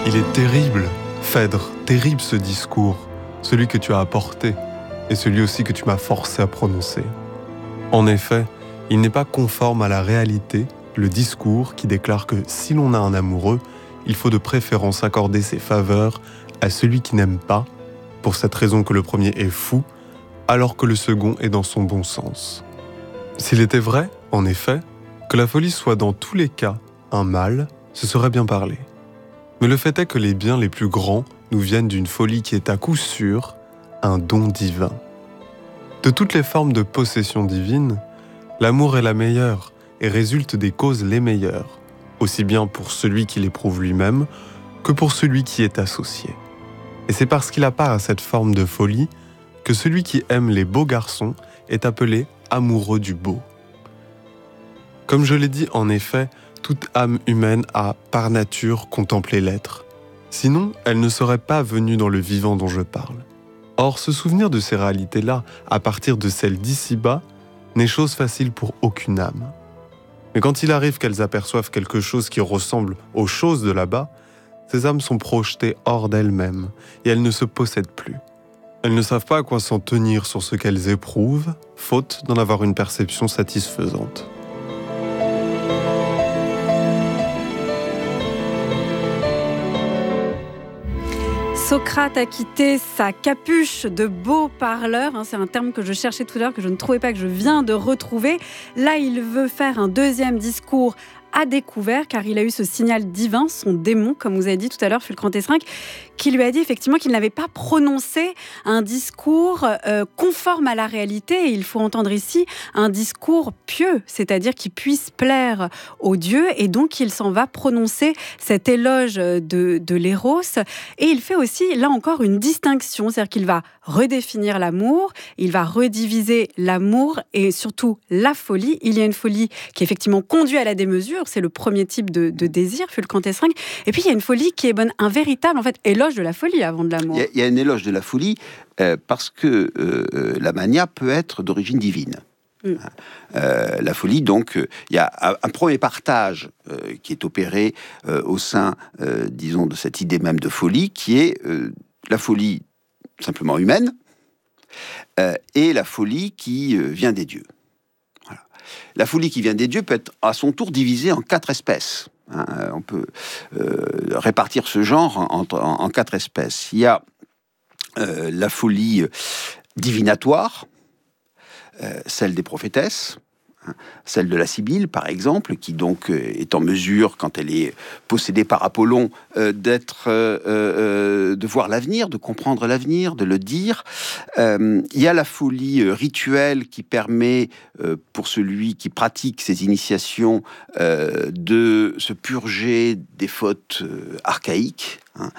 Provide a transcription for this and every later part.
Il est terrible, Phèdre, terrible ce discours, celui que tu as apporté, et celui aussi que tu m'as forcé à prononcer. En effet, il n'est pas conforme à la réalité, le discours qui déclare que si l'on a un amoureux, il faut de préférence accorder ses faveurs à celui qui n'aime pas, pour cette raison que le premier est fou, alors que le second est dans son bon sens. S'il était vrai, en effet, que la folie soit dans tous les cas un mal, ce serait bien parlé. Mais le fait est que les biens les plus grands nous viennent d'une folie qui est à coup sûr un don divin. De toutes les formes de possession divine, l'amour est la meilleure et résulte des causes les meilleures, aussi bien pour celui qui l'éprouve lui-même que pour celui qui est associé. Et c'est parce qu'il a part à cette forme de folie que celui qui aime les beaux garçons est appelé amoureux du beau. Comme je l'ai dit, en effet, toute âme humaine a, par nature, contemplé l'être. Sinon, elle ne serait pas venue dans le vivant dont je parle. Or, se souvenir de ces réalités-là, à partir de celles d'ici-bas, n'est chose facile pour aucune âme. Mais quand il arrive qu'elles aperçoivent quelque chose qui ressemble aux choses de là-bas, ces âmes sont projetées hors d'elles-mêmes, et elles ne se possèdent plus. Elles ne savent pas à quoi s'en tenir sur ce qu'elles éprouvent, faute d'en avoir une perception satisfaisante. Socrate a quitté sa capuche de beau parleur, c'est un terme que je cherchais tout à l'heure, que je ne trouvais pas, que je viens de retrouver. Là, il veut faire un deuxième discours à découvert, car il a eu ce signal divin, son démon, comme vous avez dit tout à l'heure, Fulcrante V, qui lui a dit effectivement qu'il n'avait pas prononcé un discours conforme à la réalité. Et il faut entendre ici un discours pieux, c'est-à-dire qui puisse plaire aux dieux. Et donc, il s'en va prononcer cet éloge de l'éros. Et il fait aussi, là encore, une distinction, c'est-à-dire qu'il va redéfinir l'amour, il va rediviser l'amour et surtout la folie. Il y a une folie qui effectivement conduit à la démesure, c'est le premier type de désir, Fulcrante V. Et puis il y a une folie qui est bonne, un véritable en fait éloge de la folie avant de l'amour. Il y a un éloge de la folie parce que la mania peut être d'origine divine. La folie, donc, il y a un premier partage qui est opéré au sein, disons, de cette idée même de folie, qui est la folie simplement humaine et la folie qui vient des dieux. Voilà. La folie qui vient des dieux peut être à son tour divisée en 4 espèces. On peut répartir ce genre en 4 espèces. Il y a la folie divinatoire, celle des prophétesses, celle de la Sibylle, par exemple, qui donc est en mesure, quand elle est possédée par Apollon, de voir l'avenir, de comprendre l'avenir, de le dire. Il y a la folie rituelle qui permet, pour celui qui pratique ces initiations, de se purger des fautes archaïques.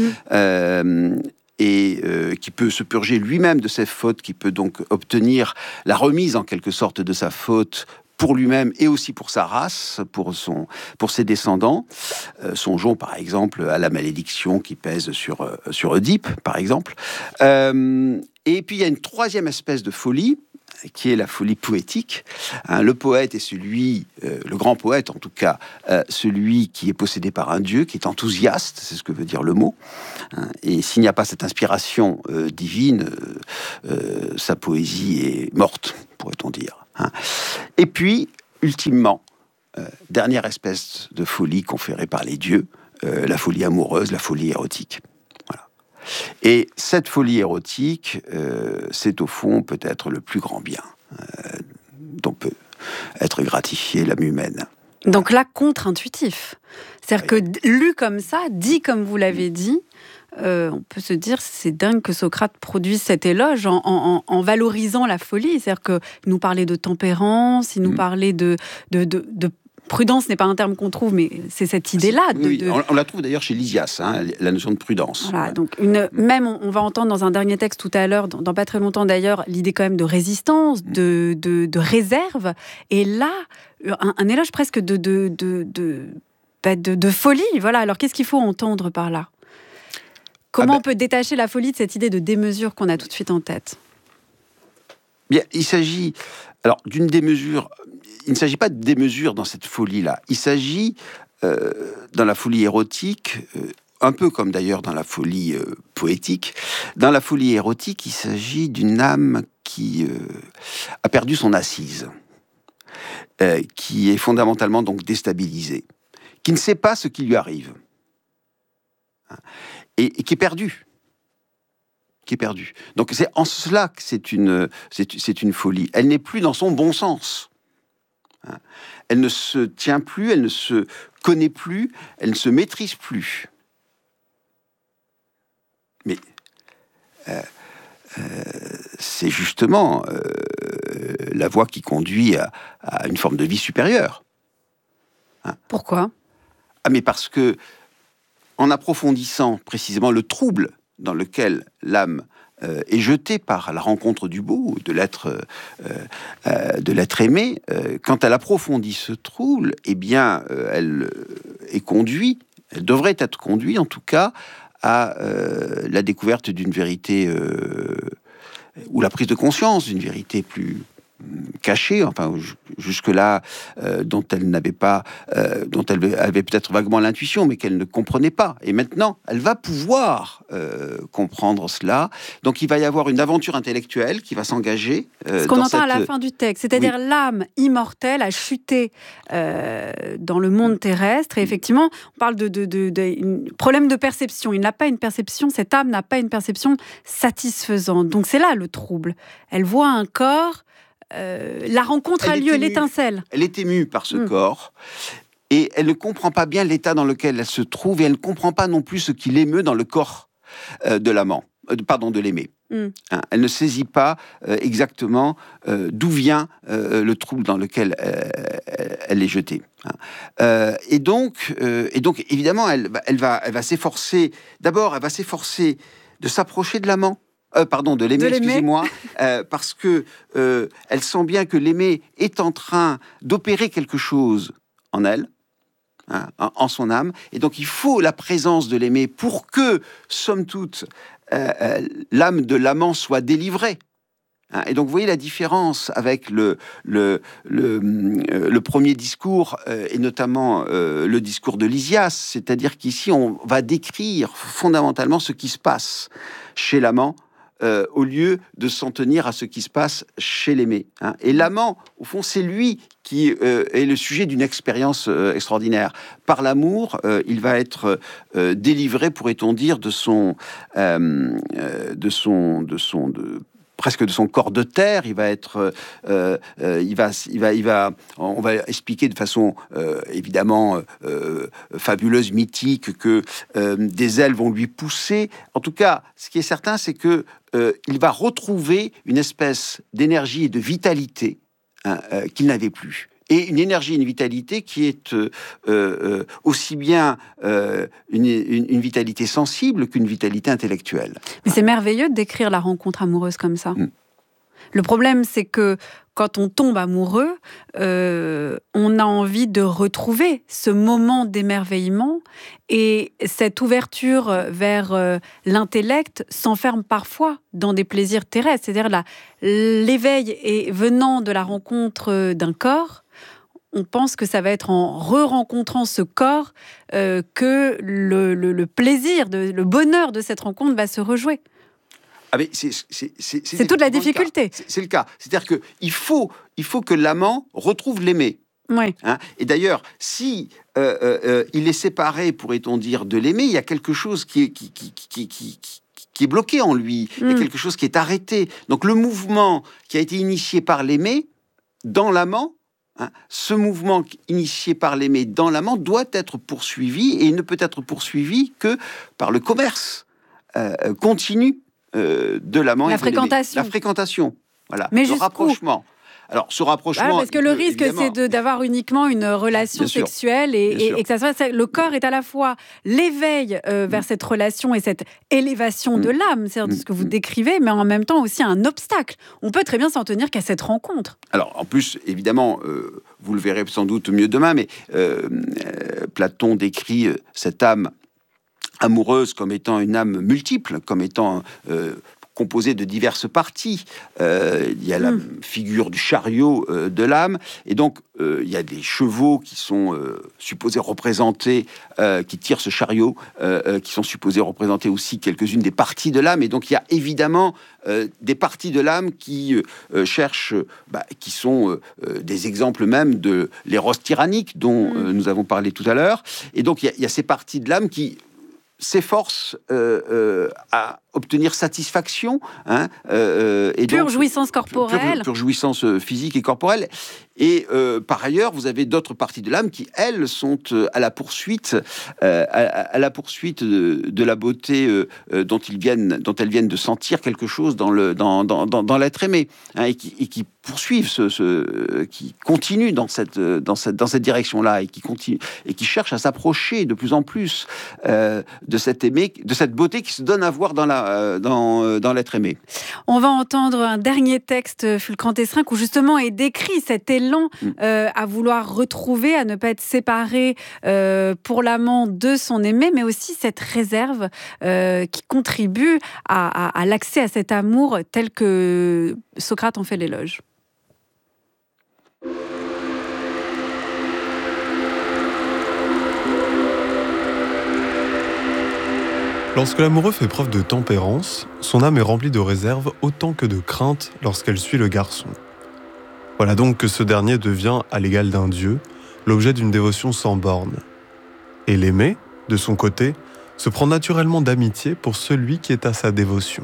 Et qui peut se purger lui-même de ses fautes, qui peut donc obtenir la remise en quelque sorte de sa faute pour lui-même et aussi pour sa race, pour ses descendants. Songeons par exemple à la malédiction qui pèse sur Oedipe, par exemple. Et puis il y a une troisième espèce de folie, qui est la folie poétique. Le poète est celui, le grand poète en tout cas, celui qui est possédé par un dieu, qui est enthousiaste, c'est ce que veut dire le mot. Et s'il n'y a pas cette inspiration divine, sa poésie est morte, pourrait-on dire. Et puis, ultimement, dernière espèce de folie conférée par les dieux, la folie amoureuse, la folie érotique. Et cette folie érotique, c'est au fond peut-être le plus grand bien dont peut être gratifiée l'âme humaine. Donc là, contre-intuitif. C'est-à-dire que lu comme ça, dit comme vous l'avez dit, on peut se dire c'est dingue que Socrate produise cet éloge en valorisant la folie. C'est-à-dire qu'il nous parlait de tempérance, il nous parlait de prudence n'est pas un terme qu'on trouve, mais c'est cette idée-là. On la trouve d'ailleurs chez Lysias, la notion de prudence. Voilà, donc même on va entendre dans un dernier texte tout à l'heure, dans pas très longtemps d'ailleurs, l'idée quand même de résistance, de réserve. Et là, un éloge presque de folie. Voilà. Alors qu'est-ce qu'il faut entendre par là ? Comment on peut détacher la folie de cette idée de démesure qu'on a tout de suite en tête ? Bien, il s'agit alors d'une démesure. Il ne s'agit pas de démesure dans cette folie-là. Il s'agit, dans la folie érotique, un peu comme d'ailleurs dans la folie poétique, dans la folie érotique, il s'agit d'une âme qui a perdu son assise, qui est fondamentalement donc déstabilisée, qui ne sait pas ce qui lui arrive, et qui est perdue. Donc c'est en cela que c'est une folie. Elle n'est plus dans son bon sens. Elle ne se tient plus, elle ne se connaît plus, elle ne se maîtrise plus. Mais c'est justement la voie qui conduit à une forme de vie supérieure. Pourquoi ? Mais parce que, en approfondissant précisément le trouble dans lequel l'âme est jetée par la rencontre du beau, de l'être aimé, quand elle approfondit ce trouble, eh bien, elle devrait être conduite, en tout cas, à la découverte d'une vérité, ou la prise de conscience d'une vérité plus cachée, enfin jusque-là, dont elle avait peut-être vaguement l'intuition, mais qu'elle ne comprenait pas. Et maintenant, elle va pouvoir comprendre cela. Donc il va y avoir une aventure intellectuelle qui va s'engager. Ce qu'on entend à la fin du texte, c'est-à-dire l'âme immortelle a chuté dans le monde terrestre. Et effectivement, on parle de problème de perception. Il n'a pas une perception, cette âme n'a pas une perception satisfaisante. Donc c'est là le trouble. Elle voit un corps. La rencontre a lieu, l'étincelle. Elle est émue par ce corps et elle ne comprend pas bien l'état dans lequel elle se trouve et elle ne comprend pas non plus ce qui l'émeut dans le corps de l'amant, de l'aimé. Elle ne saisit pas exactement d'où vient le trouble dans lequel elle est jetée. Et donc, évidemment, elle va s'efforcer. D'abord, elle va s'efforcer de s'approcher de l'amant. De l'aimer, excusez-moi, parce que elle sent bien que l'aimé est en train d'opérer quelque chose en elle, en son âme, et donc il faut la présence de l'aimé pour que, somme toute, l'âme de l'amant soit délivrée. Et donc, vous voyez la différence avec le premier discours, et notamment le discours de Lysias, c'est-à-dire qu'ici, on va décrire fondamentalement ce qui se passe chez l'amant, au lieu de s'en tenir à ce qui se passe chez l'aimé. Et l'amant, au fond, c'est lui qui est le sujet d'une expérience extraordinaire. Par l'amour, il va être délivré, pourrait-on dire, presque de son corps de terre. Il va être, on va expliquer de façon évidemment fabuleuse, mythique, que des ailes vont lui pousser. En tout cas, ce qui est certain, c'est que il va retrouver une espèce d'énergie et de vitalité qu'il n'avait plus. Et une énergie, une vitalité qui est aussi bien une vitalité sensible qu'une vitalité intellectuelle. Mais c'est merveilleux de décrire la rencontre amoureuse comme ça. Le problème, c'est que quand on tombe amoureux, on a envie de retrouver ce moment d'émerveillement, et cette ouverture vers l'intellect s'enferme parfois dans des plaisirs terrestres. C'est-à-dire l'éveil venant de la rencontre d'un corps. On pense que ça va être en re-rencontrant ce corps que le plaisir, le bonheur de cette rencontre va se rejouer. Ah mais c'est toute la difficulté. C'est le cas. C'est-à-dire qu'il faut que l'amant retrouve l'aimé. Oui. Et d'ailleurs, si il est séparé, pourrait-on dire, de l'aimé, il y a quelque chose qui est bloqué en lui. Il y a quelque chose qui est arrêté. Donc le mouvement qui a été initié par l'aimé dans l'amant, ce mouvement initié par l'aimé dans l'amant doit être poursuivi, et il ne peut être poursuivi que par le commerce continu de l'amant et de l'aimé. La fréquentation. Voilà. Mais le rapprochement. Alors, ce rapprochement... parce que le risque, c'est d'avoir uniquement une relation sexuelle et que ça soit... Le corps est à la fois l'éveil vers cette relation et cette élévation de l'âme, c'est ce que vous décrivez, mais en même temps aussi un obstacle. On peut très bien s'en tenir qu'à cette rencontre. Alors, en plus, évidemment, vous le verrez sans doute mieux demain, mais Platon décrit cette âme amoureuse comme étant une âme multiple, comme étant composé de diverses parties. Il y a la figure du chariot de l'âme, et donc il y a des chevaux qui sont supposés représenter, qui tirent ce chariot, qui sont supposés représenter aussi quelques-unes des parties de l'âme, et donc il y a évidemment des parties de l'âme qui cherchent, qui sont des exemples même de l'éros tyrannique dont nous avons parlé tout à l'heure, et donc il y a ces parties de l'âme qui s'efforcent à obtenir satisfaction, et pure donc, jouissance corporelle, pure jouissance physique et corporelle. Et par ailleurs, vous avez d'autres parties de l'âme qui, elles, sont à la poursuite, à la poursuite de la beauté dont elles viennent de sentir quelque chose dans l'être aimé, et qui poursuivent, qui continuent dans cette direction-là, et qui cherchent à s'approcher de plus en plus de cet aimé, de cette beauté qui se donne à voir dans l'être aimé. On va entendre un dernier texte, Fulcrant Estrinck, où justement est décrit cet élan à vouloir retrouver, à ne pas être séparé pour l'amant de son aimé, mais aussi cette réserve qui contribue à l'accès à cet amour tel que Socrate en fait l'éloge. Lorsque l'amoureux fait preuve de tempérance, son âme est remplie de réserve autant que de crainte lorsqu'elle suit le garçon. Voilà donc que ce dernier devient, à l'égal d'un dieu, l'objet d'une dévotion sans borne. Et l'aimé, de son côté, se prend naturellement d'amitié pour celui qui est à sa dévotion.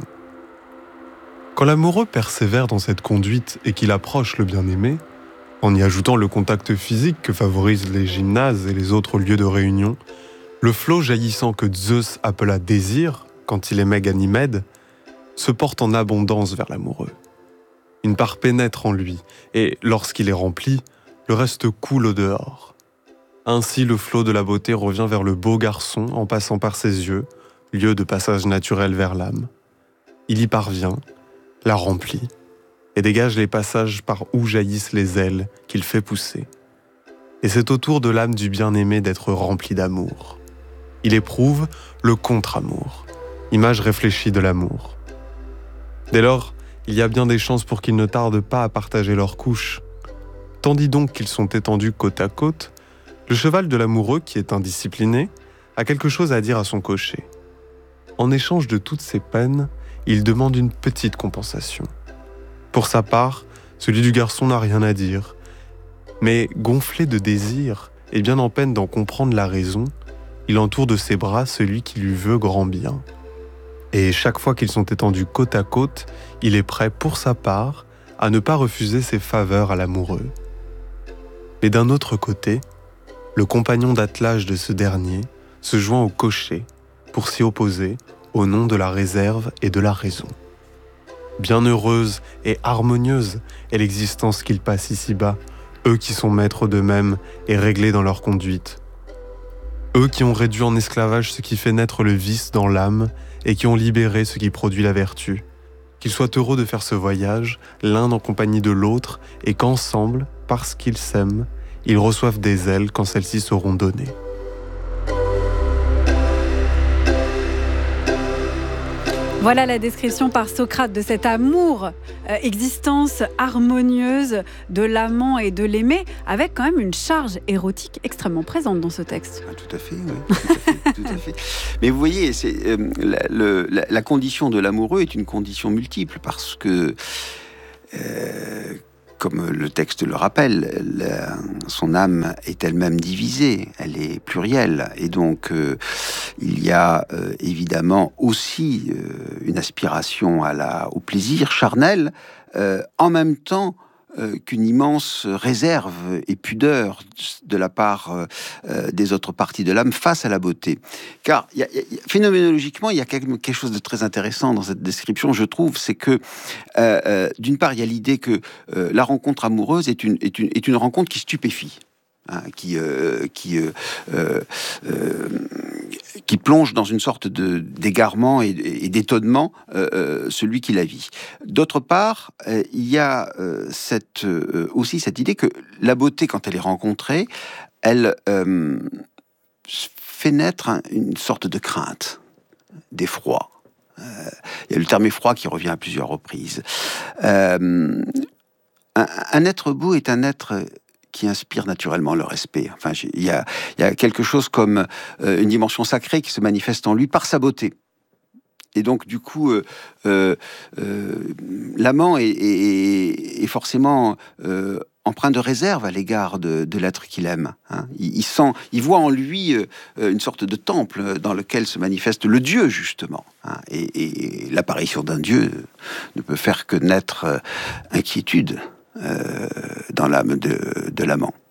Quand l'amoureux persévère dans cette conduite et qu'il approche le bien-aimé, en y ajoutant le contact physique que favorisent les gymnases et les autres lieux de réunion, le flot jaillissant que Zeus appela désir, quand il aimait Ganymède, se porte en abondance vers l'amoureux. Une part pénètre en lui, et lorsqu'il est rempli, le reste coule au dehors. Ainsi le flot de la beauté revient vers le beau garçon en passant par ses yeux, lieu de passage naturel vers l'âme. Il y parvient, la remplit, et dégage les passages par où jaillissent les ailes qu'il fait pousser. Et c'est au tour de l'âme du bien-aimé d'être remplie d'amour. Il éprouve le contre-amour, image réfléchie de l'amour. Dès lors, il y a bien des chances pour qu'ils ne tardent pas à partager leur couche. Tandis donc qu'ils sont étendus côte à côte, le cheval de l'amoureux, qui est indiscipliné, a quelque chose à dire à son cocher. En échange de toutes ses peines, il demande une petite compensation. Pour sa part, celui du garçon n'a rien à dire, mais gonflé de désir et bien en peine d'en comprendre la raison, il entoure de ses bras celui qui lui veut grand bien. Et chaque fois qu'ils sont étendus côte à côte, il est prêt, pour sa part, à ne pas refuser ses faveurs à l'amoureux. Mais d'un autre côté, le compagnon d'attelage de ce dernier se joint au cocher pour s'y opposer au nom de la réserve et de la raison. Bienheureuse et harmonieuse est l'existence qu'ils passent ici-bas, eux qui sont maîtres d'eux-mêmes et réglés dans leur conduite. Eux qui ont réduit en esclavage ce qui fait naître le vice dans l'âme et qui ont libéré ce qui produit la vertu. Qu'ils soient heureux de faire ce voyage, l'un en compagnie de l'autre, et qu'ensemble, parce qu'ils s'aiment, ils reçoivent des ailes quand celles-ci seront données. Voilà la description par Socrate de cet amour, existence harmonieuse de l'amant et de l'aimé, avec quand même une charge érotique extrêmement présente dans ce texte. Ah, tout à fait, oui. Tout à fait. Mais vous voyez, la condition de l'amoureux est une condition multiple, parce que, comme le texte le rappelle, son âme est elle-même divisée, elle est plurielle, et donc il y a évidemment aussi une aspiration au plaisir charnel, en même temps qu'une immense réserve et pudeur de la part des autres parties de l'âme face à la beauté. Car phénoménologiquement, il y a quelque chose de très intéressant dans cette description, je trouve, c'est que d'une part, il y a l'idée que la rencontre amoureuse est une rencontre qui stupéfie. Qui plonge dans une sorte d'égarement et d'étonnement celui qui la vit. D'autre part, il y a aussi cette idée que la beauté, quand elle est rencontrée, elle fait naître une sorte de crainte, d'effroi. Il y a le terme effroi qui revient à plusieurs reprises. Un être beau est un être qui inspire naturellement le respect. Enfin, il y a quelque chose comme une dimension sacrée qui se manifeste en lui par sa beauté. Et donc, du coup, l'amant est forcément empreint de réserve à l'égard de l'être qu'il aime. Hein. Il voit en lui une sorte de temple dans lequel se manifeste le Dieu, justement. Hein. Et l'apparition d'un Dieu ne peut faire que naître inquiétude dans l'âme de l'amant.